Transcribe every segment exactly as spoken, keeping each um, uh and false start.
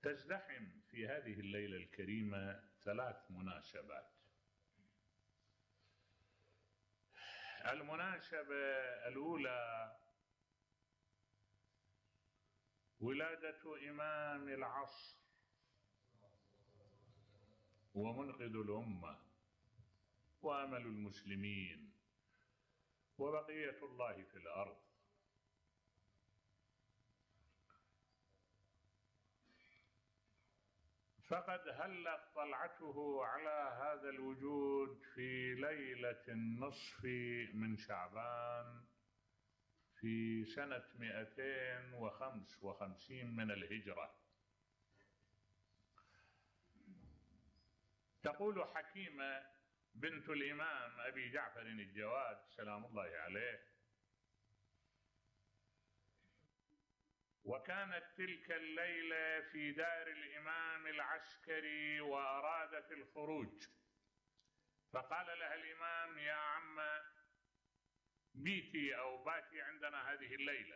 تزدحم في هذه الليلة الكريمة ثلاث مناسبات. المناسبة الأولى ولادة إمام العصر ومنقذ الأمة وأمل المسلمين وبقية الله في الأرض، فقد هلت طلعته على هذا الوجود في ليلة النصف من شعبان في سنة مئتين وخمس وخمسين من الهجرة. تقول حكيمة بنت الإمام أبي جعفر الجواد سلام الله عليه: وكانت تلك الليلة في دار الإمام العسكري وأرادت الخروج، فقال لها الإمام: يا عم بيتي أو باتي عندنا هذه الليلة.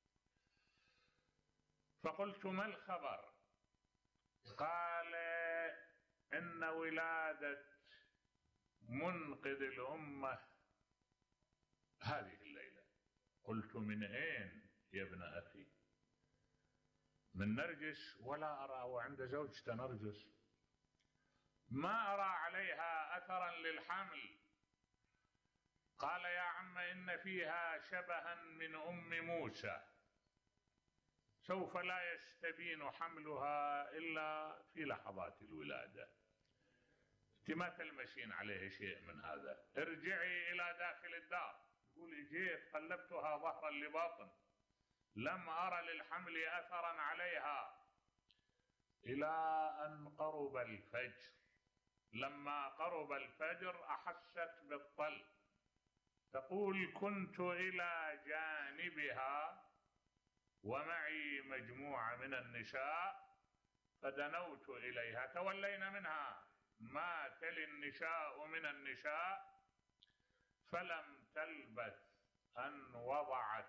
فقلت: ما الخبر؟ قال: إن ولادة منقذ الأمة هذه الليلة. قلت: من أين يا ابن أخي؟ من نرجس؟ ولا أرى وعند زوجته نرجس، ما أرى عليها أثرا للحمل. قال: يا عم إن فيها شبها من أم موسى، سوف لا يستبين حملها إلا في لحظات الولادة، انت ما تلمسين عليه شيء من هذا، ارجعي إلى داخل الدار. يقول: جيت قلبتها ظهرا لباطن، لم أرى للحمل أثرا عليها إلى أن قرب الفجر. لما قرب الفجر أحست بالطلق. تقول: كنت إلى جانبها ومعي مجموعة من النساء فدنوت إليها، تولينا منها ما تلي النساء من النساء، فلم تلبث أن وضعت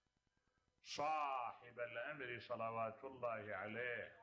صاحب الأمر صلوات الله عليه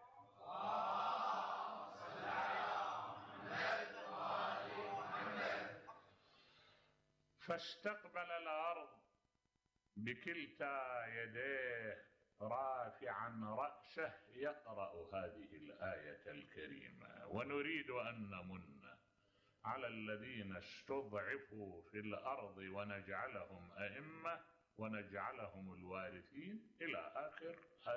فاستقبل الأرض بكلتا يديه رافعا رأسه يقرأ هذه الآية الكريمة: ونريد أن نمن على الذين استضعفوا في الأرض ونجعلهم أئمة ونجعلهم الوارثين، إلى آخر هذه